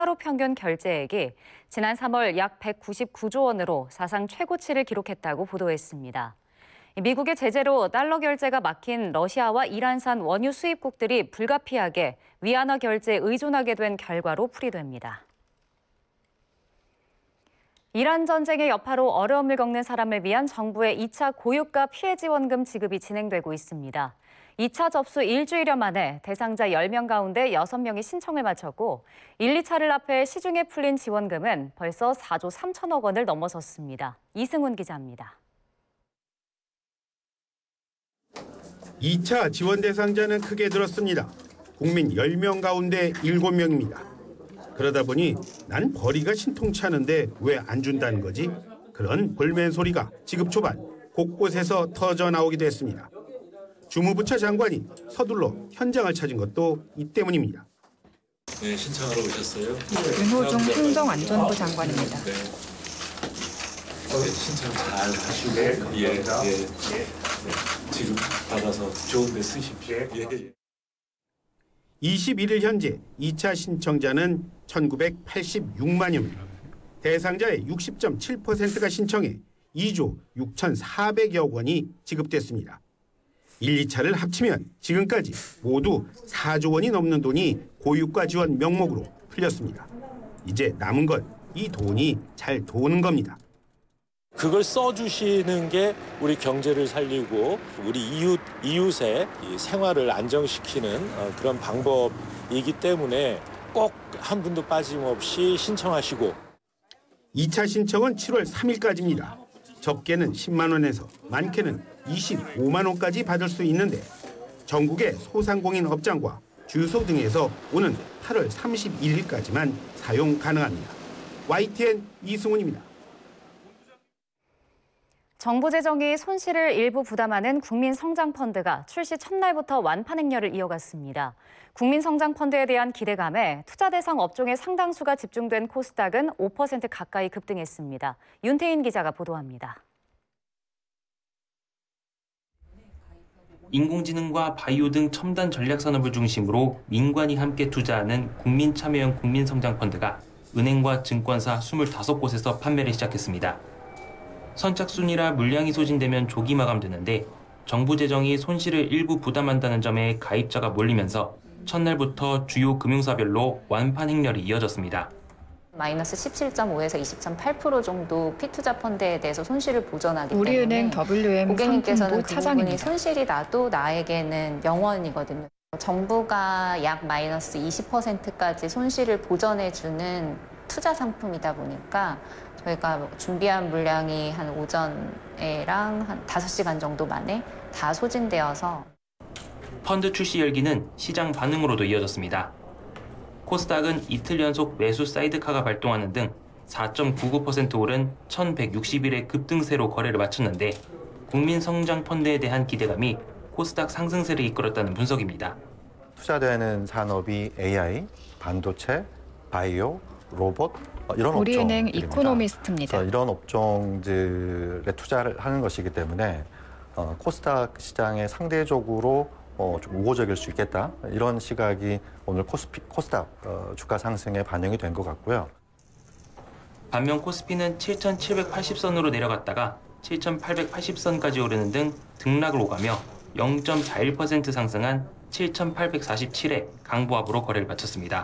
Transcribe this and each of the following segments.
하루 평균 결제액이 지난 3월 약 199조 원으로 사상 최고치를 기록했다고 보도했습니다. 미국의 제재로 달러 결제가 막힌 러시아와 이란산 원유 수입국들이 불가피하게 위안화 결제에 의존하게 된 결과로 풀이됩니다. 이란 전쟁의 여파로 어려움을 겪는 사람을 위한 정부의 2차 고유가 피해 지원금 지급이 진행되고 있습니다. 2차 접수 일주일여 만에 대상자 10명 가운데 6명이 신청을 마쳤고 1, 2차를 앞에 시중에 풀린 지원금은 벌써 4조 3천억 원을 넘어섰습니다. 이승훈 기자입니다. 2차 지원 대상자는 크게 늘었습니다. 국민 10명 가운데 7명입니다. 그러다 보니 난 벌이가 신통치 않은데 왜 안 준다는 거지? 그런 볼멘 소리가 지급 초반 곳곳에서 터져 나오기도 했습니다. 주무부처 장관이 서둘러 현장을 찾은 것도 이 때문입니다. 네, 신청하러 오셨어요? 윤호중 행정안전부 장관입니다. 네. 신청 잘 하시고 예. 지금 받아서 좋은 데 쓰십시오. 예. 21일 현재 2차 신청자는 1986만여 명. 대상자의 60.7%가 신청해 2조 6,400여 원이 지급됐습니다. 1, 2차를 합치면 지금까지 모두 4조 원이 넘는 돈이 고유가 지원 명목으로 풀렸습니다. 이제 남은 건 이 돈이 잘 도는 겁니다. 그걸 써주시는 게 우리 경제를 살리고 우리 이웃의 생활을 안정시키는 그런 방법이기 때문에 꼭 한 분도 빠짐없이 신청하시고. 2차 신청은 7월 3일까지입니다. 적게는 10만 원에서 많게는 25만 원까지 받을 수 있는데 전국의 소상공인 업장과 주유소 등에서 오는 8월 31일까지만 사용 가능합니다. YTN 이승훈입니다. 정부 재정이 손실을 일부 부담하는 국민성장펀드가 출시 첫날부터 완판 행렬을 이어갔습니다. 국민성장펀드에 대한 기대감에 투자 대상 업종의 상당수가 집중된 코스닥은 5% 가까이 급등했습니다. 윤태인 기자가 보도합니다. 인공지능과 바이오 등 첨단 전략 산업을 중심으로 민관이 함께 투자하는 국민참여형 국민성장펀드가 은행과 증권사 25곳에서 판매를 시작했습니다. 선착순이라 물량이 소진되면 조기 마감되는데 정부 재정이 손실을 일부 부담한다는 점에 가입자가 몰리면서 첫날부터 주요 금융사별로 완판 행렬이 이어졌습니다. 마이너스 17.5에서 20.8% 정도 피투자 펀드에 대해서 손실을 보전하기 때문에 우리은행 WM 고객님께서는 그 차장입니다. 부분이 손실이 나도 나에게는 명언이거든요. 정부가 약 마이너스 20%까지 손실을 보전해주는 투자 상품이다 보니까 저희가 준비한 물량이 한 오전에랑 한 5시간 정도 만에 다 소진되어서 펀드 출시 열기는 시장 반응으로도 이어졌습니다. 코스닥은 이틀 연속 매수 사이드카가 발동하는 등 4.99% 오른 1161의 급등세로 거래를 마쳤는데 국민성장펀드에 대한 기대감이 코스닥 상승세를 이끌었다는 분석입니다. 투자되는 산업이 AI, 반도체, 바이오, 로봇 이런 우리은행 업종들입니다. 이코노미스트입니다. 이런 업종들에 투자를 하는 것이기 때문에 코스닥 시장에 상대적으로 좀 우호적일 수 있겠다. 이런 시각이 오늘 코스닥 주가 상승에 반영이 된 것 같고요. 반면 코스피는 7,780선으로 내려갔다가 7,880선까지 오르는 등 등락을 오가며 0.41% 상승한 7,847에 강보합으로 거래를 마쳤습니다.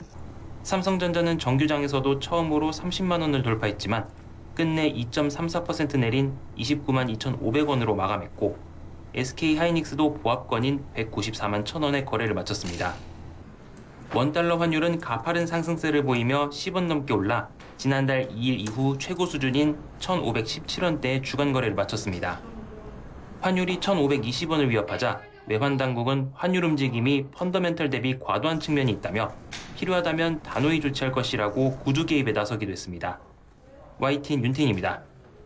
삼성전자는 정규장에서도 처음으로 30만 원을 돌파했지만 끝내 2.34% 내린 29만 2,500원으로 마감했고 SK하이닉스도 보합권인 194만 1,000원에 거래를 마쳤습니다. 원달러 환율은 가파른 상승세를 보이며 10원 넘게 올라 지난달 2일 이후 최고 수준인 1,517원대의 주간 거래를 마쳤습니다. 환율이 1,520원을 위협하자 외환당국은 환율 움직임이 펀더멘털 대비 과도한 측면이 있다며 필요하다면 단호히 조치할 것이라고 구두 개입에 나서기도 했습니다. YTN 윤태인입니다.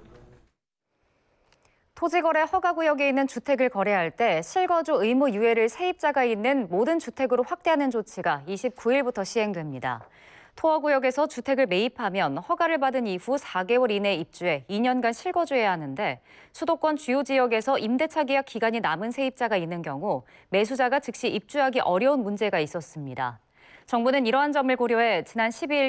토지거래 허가구역에 있는 주택을 거래할 때 실거주 의무 유예를 세입자가 있는 모든 주택으로 확대하는 조치가 29일부터 시행됩니다. 토어구역에서 주택을 매입하면 허가를 받은 이후 4개월 이내 입주해 2년간 실거주해야 하는데 수도권 주요 지역에서 임대차 계약 기간이 남은 세입자가 있는 경우 매수자가 즉시 입주하기 어려운 문제가 있었습니다. 정부는 이러한 점을 고려해 지난 12일